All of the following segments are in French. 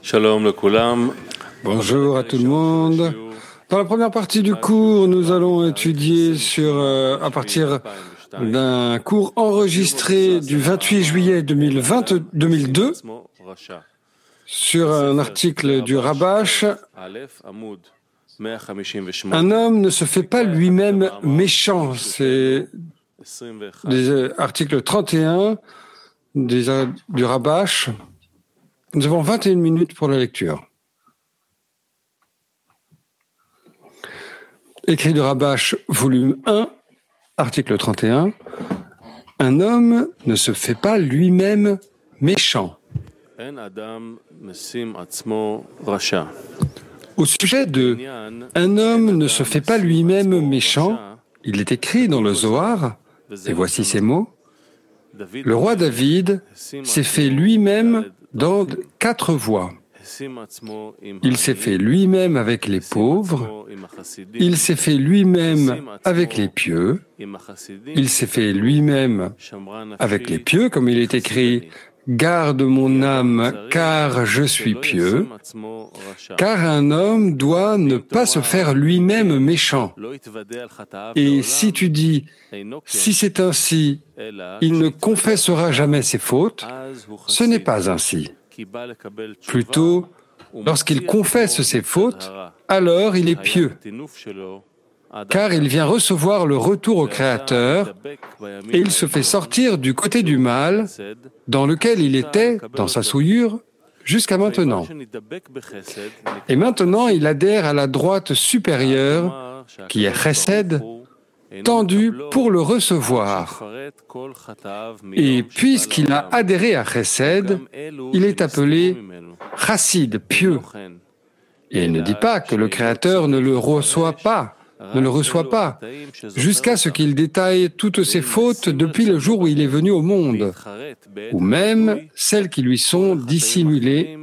Bonjour à tout le monde. Dans la première partie du cours, nous allons étudier à partir d'un cours enregistré du 28 juillet 2002 sur un article du Rabash. Un homme ne se fait pas lui-même méchant. C'est l'article 31 du Rabash. Nous avons 21 minutes pour la lecture. Écrit de Rabash, volume 1, article 31. Un homme ne se fait pas lui-même méchant. Au sujet de « un homme ne se fait pas lui-même méchant », il est écrit dans le Zohar, et voici ces mots, « Le roi David s'est fait lui-même dans 4 voies. Il s'est fait lui-même avec les pauvres, il s'est fait lui-même avec les pieux, il s'est fait lui-même avec les pieux, comme il est écrit « Garde mon âme, car je suis pieux », car un homme doit ne pas se faire lui-même méchant. Et si tu dis « Si c'est ainsi, il ne confessera jamais ses fautes », ce n'est pas ainsi. Plutôt, lorsqu'il confesse ses fautes, alors il est pieux, car il vient recevoir le retour au Créateur et il se fait sortir du côté du mal dans lequel il était, dans sa souillure, jusqu'à maintenant. Et maintenant, il adhère à la droite supérieure, qui est Chesed, tendue pour le recevoir. Et puisqu'il a adhéré à Chesed, il est appelé Chassid, pieux. Et il ne dit pas que le Créateur ne le reçoit pas, jusqu'à ce qu'il détaille toutes ses fautes depuis le jour où il est venu au monde, ou même celles qui lui sont dissimulées,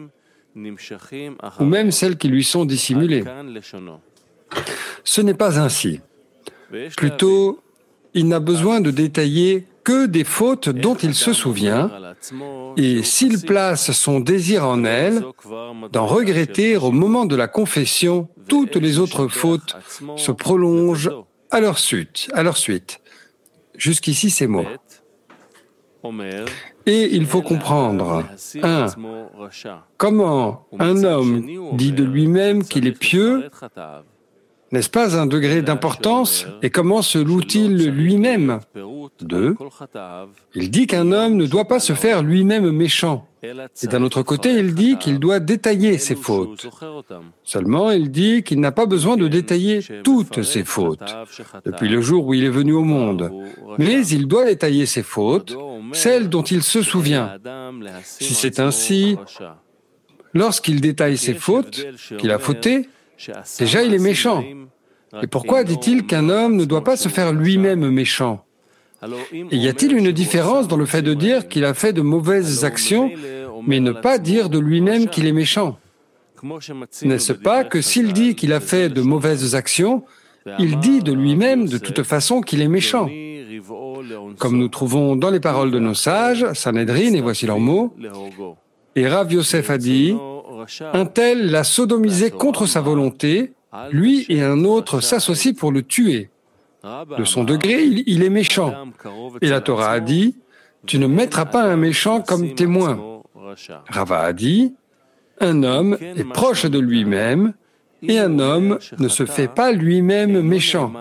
Ce n'est pas ainsi. Plutôt, il n'a besoin de détailler que des fautes dont il se souvient, et s'il place son désir en elles, d'en regretter au moment de la confession toutes les autres fautes se prolongent à leur suite. Jusqu'ici, ces mots. Et il faut comprendre, 1. Comment un homme dit de lui-même qu'il est pieux, n'est-ce pas un degré d'importance? Et comment se loue-t-il lui-même? 2. Il dit qu'un homme ne doit pas se faire lui-même méchant. Et d'un autre côté, il dit qu'il doit détailler ses fautes. Seulement, il dit qu'il n'a pas besoin de détailler toutes ses fautes, depuis le jour où il est venu au monde. Mais il doit détailler ses fautes, celles dont il se souvient. Si c'est ainsi, lorsqu'il détaille ses fautes, qu'il a fautées, déjà, il est méchant. Et pourquoi dit-il qu'un homme ne doit pas se faire lui-même méchant? Et y a-t-il une différence dans le fait de dire qu'il a fait de mauvaises actions, mais ne pas dire de lui-même qu'il est méchant? N'est-ce pas que s'il dit qu'il a fait de mauvaises actions, il dit de lui-même de toute façon qu'il est méchant? Comme nous trouvons dans les paroles de nos sages, Sanhedrin, et voici leurs mots, et Rav Yosef a dit, un tel l'a sodomisé contre sa volonté, lui et un autre s'associent pour le tuer. De son degré, il est méchant. Et la Torah a dit, tu ne mettras pas un méchant comme témoin. Rava a dit, un homme est proche de lui-même, et un homme ne se fait pas lui-même méchant.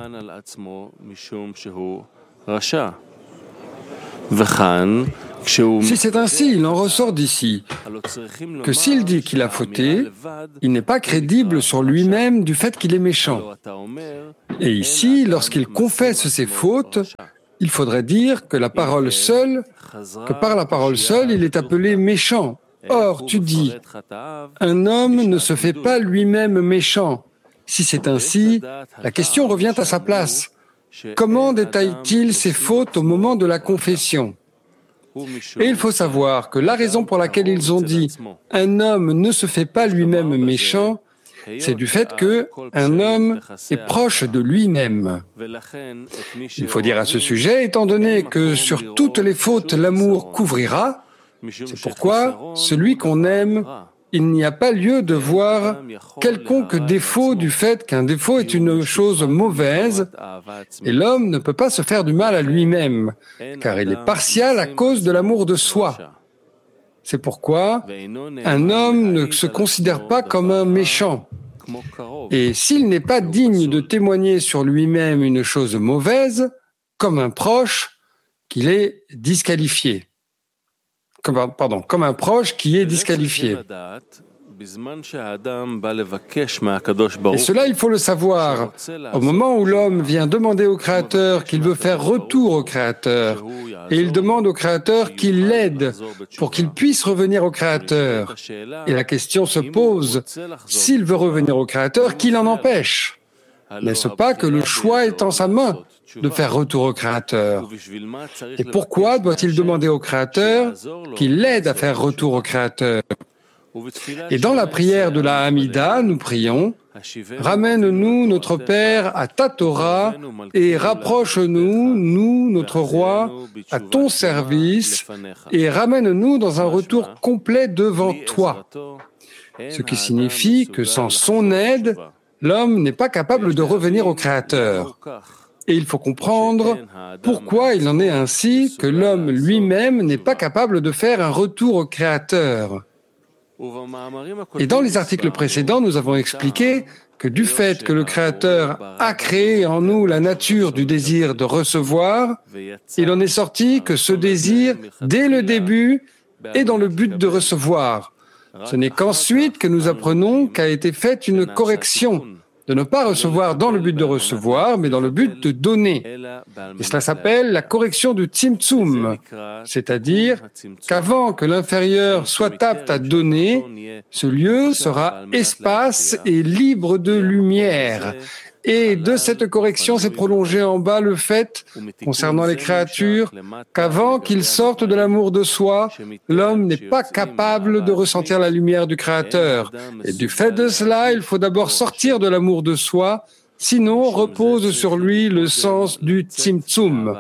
Si c'est ainsi, il en ressort d'ici que s'il dit qu'il a fauté, il n'est pas crédible sur lui-même du fait qu'il est méchant. Et ici, lorsqu'il confesse ses fautes, il faudrait dire que par la parole seule, il est appelé méchant. Or, tu dis, un homme ne se fait pas lui-même méchant. Si c'est ainsi, la question revient à sa place. Comment détaille-t-il ses fautes au moment de la confession? Et il faut savoir que la raison pour laquelle ils ont dit « un homme ne se fait pas lui-même méchant », c'est du fait qu'un homme est proche de lui-même. Il faut dire à ce sujet, étant donné que sur toutes les fautes l'amour couvrira, c'est pourquoi celui qu'on aime il n'y a pas lieu de voir quelconque défaut du fait qu'un défaut est une chose mauvaise et l'homme ne peut pas se faire du mal à lui-même, car il est partial à cause de l'amour de soi. C'est pourquoi un homme ne se considère pas comme un méchant. Et s'il n'est pas digne de témoigner sur lui-même une chose mauvaise, comme un proche, qu'il est disqualifié. Comme un proche qui est disqualifié. Et cela, il faut le savoir. Au moment où l'homme vient demander au Créateur qu'il veut faire retour au Créateur, et il demande au Créateur qu'il l'aide pour qu'il puisse revenir au Créateur. Et la question se pose, s'il veut revenir au Créateur, qui l'en empêche? N'est-ce pas que le choix est en sa main de faire retour au Créateur? Et pourquoi doit-il demander au Créateur qu'il l'aide à faire retour au Créateur? Et dans la prière de la Hamida, nous prions « Ramène-nous, notre Père, à ta Torah et rapproche-nous, nous, notre Roi, à ton service et ramène-nous dans un retour complet devant toi. » Ce qui signifie que sans son aide, l'homme n'est pas capable de revenir au Créateur. Et il faut comprendre pourquoi il en est ainsi que l'homme lui-même n'est pas capable de faire un retour au Créateur. Et dans les articles précédents, nous avons expliqué que du fait que le Créateur a créé en nous la nature du désir de recevoir, il en est sorti que ce désir, dès le début, est dans le but de recevoir. Ce n'est qu'ensuite que nous apprenons qu'a été faite une correction, de ne pas recevoir dans le but de recevoir, mais dans le but de donner. Et cela s'appelle la correction du tzimtzum, c'est-à-dire qu'avant que l'inférieur soit apte à donner, ce lieu sera espace et libre de lumière. Et de cette correction s'est prolongé en bas le fait, concernant les créatures, qu'avant qu'ils sortent de l'amour de soi, l'homme n'est pas capable de ressentir la lumière du Créateur. Et du fait de cela, il faut d'abord sortir de l'amour de soi, sinon repose sur lui le sens du tzimtzum.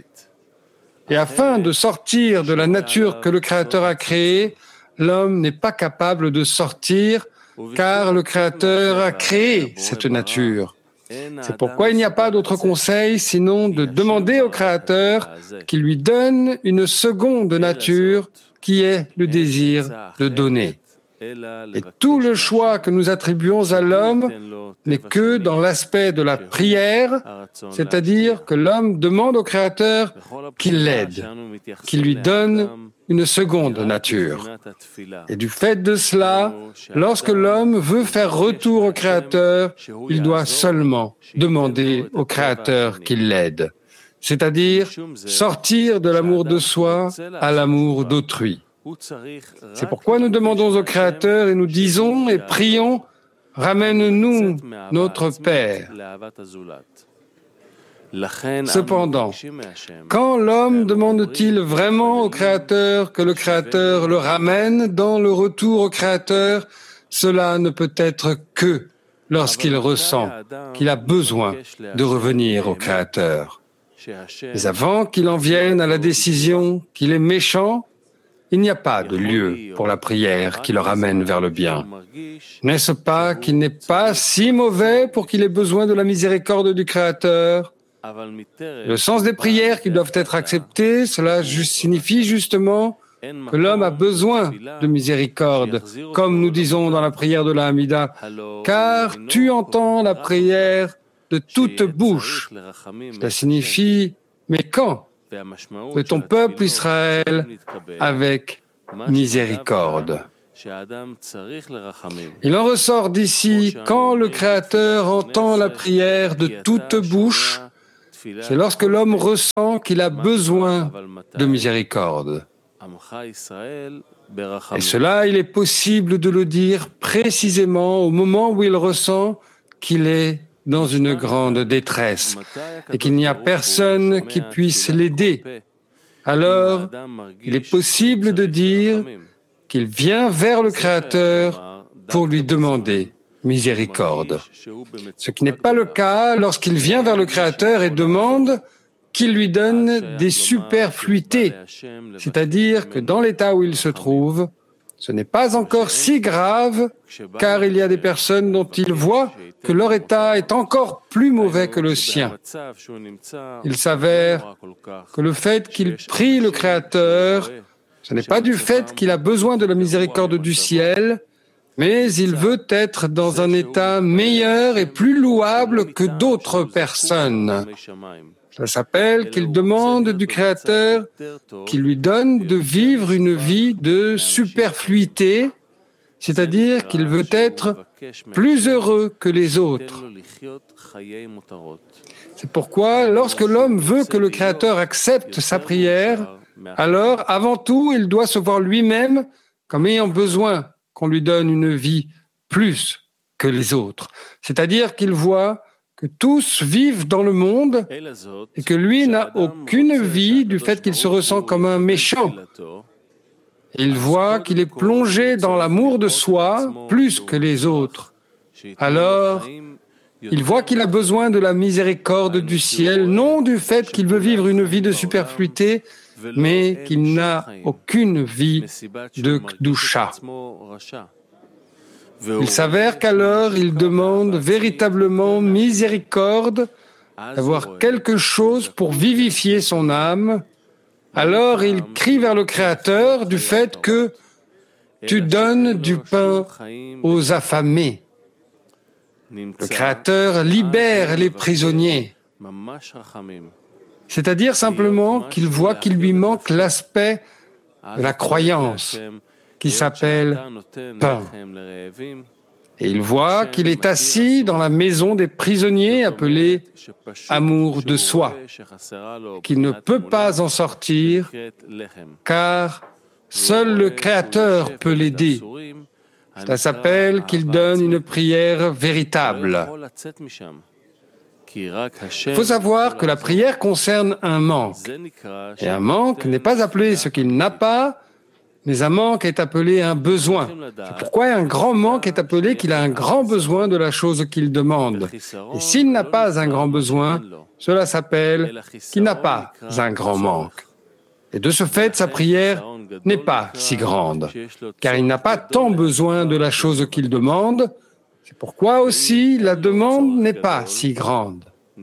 Et afin de sortir de la nature que le Créateur a créée, l'homme n'est pas capable de sortir, car le Créateur a créé cette nature. C'est pourquoi il n'y a pas d'autre conseil sinon de demander au Créateur qu'il lui donne une seconde nature qui est le désir de donner. Et tout le choix que nous attribuons à l'homme n'est que dans l'aspect de la prière, c'est-à-dire que l'homme demande au Créateur qu'il l'aide, qu'il lui donne une seconde nature. Et du fait de cela, lorsque l'homme veut faire retour au Créateur, il doit seulement demander au Créateur qu'il l'aide, c'est-à-dire sortir de l'amour de soi à l'amour d'autrui. C'est pourquoi nous demandons au Créateur et nous disons et prions « Ramène-nous, notre Père ». Cependant, quand l'homme demande-t-il vraiment au Créateur que le Créateur le ramène dans le retour au Créateur, cela ne peut être que lorsqu'il ressent qu'il a besoin de revenir au Créateur. Mais avant qu'il en vienne à la décision qu'il est méchant, il n'y a pas de lieu pour la prière qui le ramène vers le bien. N'est-ce pas qu'il n'est pas si mauvais pour qu'il ait besoin de la miséricorde du Créateur? Le sens des prières qui doivent être acceptées, cela signifie justement que l'homme a besoin de miséricorde, comme nous disons dans la prière de la Hamida, car tu entends la prière de toute bouche. Cela signifie, mais quand? De ton peuple Israël avec miséricorde. Il en ressort d'ici, quand le Créateur entend la prière de toute bouche, c'est lorsque l'homme ressent qu'il a besoin de miséricorde. Et cela, il est possible de le dire précisément au moment où il ressent qu'il est dans une grande détresse et qu'il n'y a personne qui puisse l'aider. Alors, il est possible de dire qu'il vient vers le Créateur pour lui demander miséricorde. Ce qui n'est pas le cas lorsqu'il vient vers le Créateur et demande qu'il lui donne des superfluités, c'est-à-dire que dans l'état où il se trouve, Ce n'est pas encore si grave, car il y a des personnes dont il voit que leur état est encore plus mauvais que le sien. Il s'avère que le fait qu'il prie le Créateur, ce n'est pas du fait qu'il a besoin de la miséricorde du ciel, mais il veut être dans un état meilleur et plus louable que d'autres personnes. Ça s'appelle qu'il demande du Créateur qu'il lui donne de vivre une vie de superfluité, c'est-à-dire qu'il veut être plus heureux que les autres. C'est pourquoi, lorsque l'homme veut que le Créateur accepte sa prière, alors, avant tout, il doit se voir lui-même comme ayant besoin qu'on lui donne une vie plus que les autres. C'est-à-dire qu'il voit que tous vivent dans le monde et que lui n'a aucune vie du fait qu'il se ressent comme un méchant. Il voit qu'il est plongé dans l'amour de soi plus que les autres. Alors, il voit qu'il a besoin de la miséricorde du ciel, non du fait qu'il veut vivre une vie de superfluité, mais qu'il n'a aucune vie de Kedusha. Il s'avère qu'alors il demande véritablement miséricorde, d'avoir quelque chose pour vivifier son âme. Alors il crie vers le Créateur du fait que tu donnes du pain aux affamés. Le Créateur libère les prisonniers. C'est-à-dire simplement qu'il voit qu'il lui manque l'aspect de la croyance qui s'appelle pain. Et il voit qu'il est assis dans la maison des prisonniers appelée amour de soi, qu'il ne peut pas en sortir car seul le Créateur peut l'aider. Ça s'appelle qu'il donne une prière véritable. Il faut savoir que la prière concerne un manque. Et un manque n'est pas appelé ce qu'il n'a pas, mais un manque est appelé un besoin. C'est pourquoi un grand manque est appelé qu'il a un grand besoin de la chose qu'il demande. Et s'il n'a pas un grand besoin, cela s'appelle qu'il n'a pas un grand manque. Et de ce fait, sa prière n'est pas si grande, car il n'a pas tant besoin de la chose qu'il demande. C'est pourquoi aussi la demande n'est pas si grande.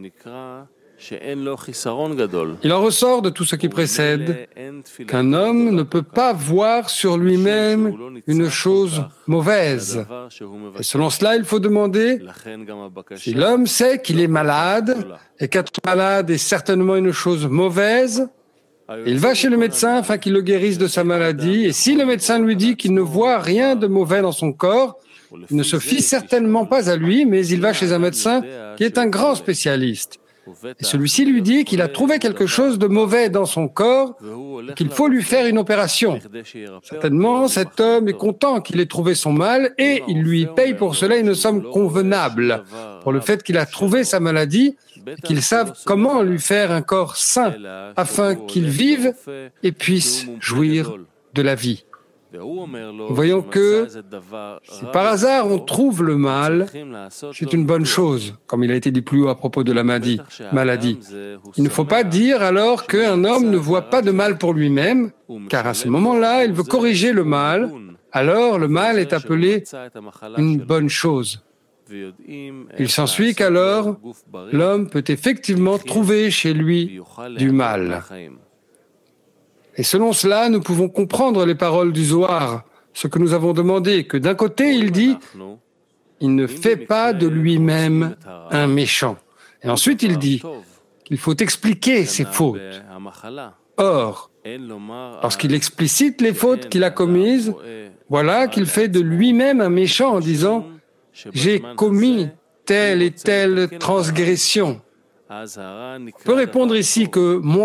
Il en ressort de tout ce qui précède qu'un homme ne peut pas voir sur lui-même une chose mauvaise. Et selon cela, il faut demander si l'homme sait qu'il est malade et qu'être malade est certainement une chose mauvaise. Il va chez le médecin afin qu'il le guérisse de sa maladie. Et si le médecin lui dit qu'il ne voit rien de mauvais dans son corps, il ne se fie certainement pas à lui, mais il va chez un médecin qui est un grand spécialiste. Et celui-ci lui dit qu'il a trouvé quelque chose de mauvais dans son corps et qu'il faut lui faire une opération. Certainement, cet homme est content qu'il ait trouvé son mal et il lui paye pour cela une somme convenable pour le fait qu'il a trouvé sa maladie et qu'il sache comment lui faire un corps sain afin qu'il vive et puisse jouir de la vie. Nous voyons que si par hasard on trouve le mal, c'est une bonne chose, comme il a été dit plus haut à propos de la maladie. Il ne faut pas dire alors qu'un homme ne voit pas de mal pour lui-même, car à ce moment-là, il veut corriger le mal, alors le mal est appelé une bonne chose. Il s'ensuit qu'alors, l'homme peut effectivement trouver chez lui du mal. Et selon cela, nous pouvons comprendre les paroles du Zohar, ce que nous avons demandé, que d'un côté, il dit « il ne fait pas de lui-même un méchant ». Et ensuite, il dit qu'il faut expliquer ses fautes. Or, lorsqu'il explicite les fautes qu'il a commises, voilà qu'il fait de lui-même un méchant en disant « j'ai commis telle et telle transgression ». On peut répondre ici que moi,